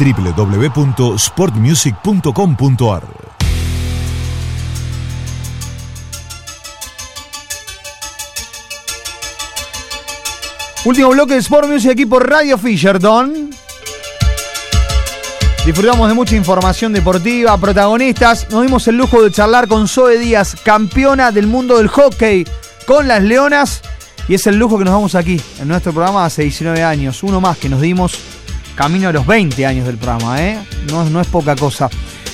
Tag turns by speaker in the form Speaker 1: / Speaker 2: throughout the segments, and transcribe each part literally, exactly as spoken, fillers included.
Speaker 1: doble u doble u doble u punto sport music punto com punto a r.
Speaker 2: Último bloque de Sport Music aquí por Radio Fisherton. Disfrutamos de mucha información deportiva, protagonistas. Nos dimos el lujo de charlar con Zoe Díaz, campeona del mundo del hockey con las Leonas. Y es el lujo que nos damos aquí, en nuestro programa hace diecinueve años. Uno más que nos dimos camino a los veinte años del programa, ¿eh? No, no es poca cosa.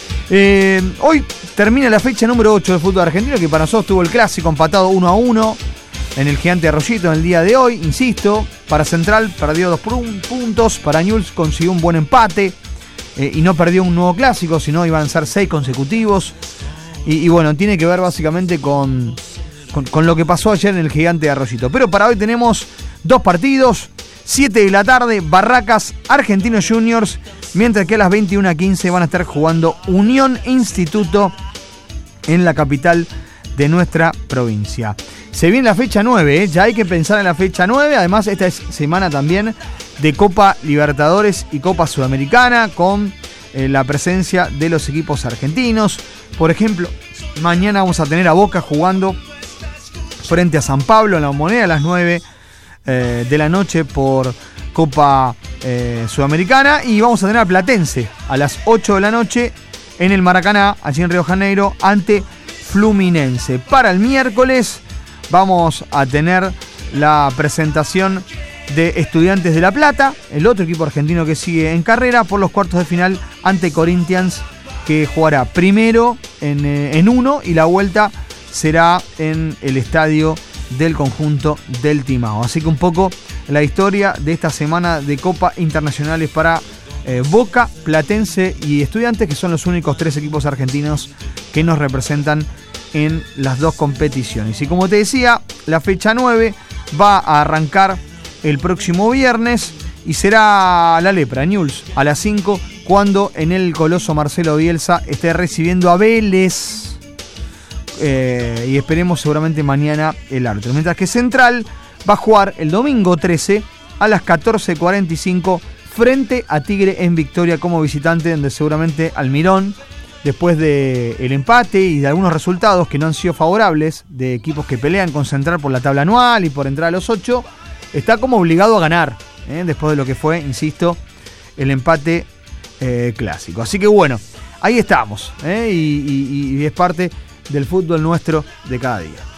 Speaker 2: Eh, hoy termina la fecha número ocho del fútbol argentino, que para nosotros tuvo el clásico empatado uno a uno en el Gigante Arroyito en el día de hoy. Insisto, para Central perdió dos puntos, para Newell's consiguió un buen empate. Eh, y no perdió un nuevo clásico, sino iban a ser seis consecutivos. Y, y bueno, tiene que ver básicamente con, con, con lo que pasó ayer en el Gigante de Arroyito. Pero para hoy tenemos dos partidos. siete de la tarde, Barracas, Argentinos Juniors. Mientras que a las veintiuna quince van a estar jugando Unión Instituto en la capital de nuestra provincia. Se viene la fecha nueve, ¿eh? Ya hay que pensar en la fecha nueve. Además, esta es semana también de Copa Libertadores y Copa Sudamericana, con eh, la presencia de los equipos argentinos. Por ejemplo, mañana vamos a tener a Boca jugando frente a San Pablo en la Bombonera a las nueve eh, de la noche por Copa eh, Sudamericana. Y vamos a tener a Platense a las ocho de la noche en el Maracaná, allí en Río de Janeiro, ante Fluminense. Para el miércoles vamos a tener la presentación de Estudiantes de La Plata, el otro equipo argentino que sigue en carrera, por los cuartos de final ante Corinthians, que jugará primero en, eh, en uno y la vuelta será en el estadio del conjunto del Timao. Así que un poco la historia de esta semana de Copa Internacionales para eh, Boca, Platense y Estudiantes, que son los únicos tres equipos argentinos que nos representan en las dos competiciones. Y como te decía, la fecha nueve va a arrancar el próximo viernes y será la Lepra, Newell's, a las cinco, cuando en el Coloso Marcelo Bielsa esté recibiendo a Vélez. Eh, y esperemos seguramente mañana el árbitro. Mientras que Central va a jugar el domingo trece a las catorce cuarenta y cinco frente a Tigre en Victoria como visitante, donde seguramente Almirón, después del empate y de algunos resultados que no han sido favorables de equipos que pelean con Central por la tabla anual y por entrar a los ocho, está como obligado a ganar, ¿eh? Después de lo que fue, insisto, el empate eh, clásico. Así que bueno, ahí estamos, ¿eh? y, y, y es parte del fútbol nuestro de cada día.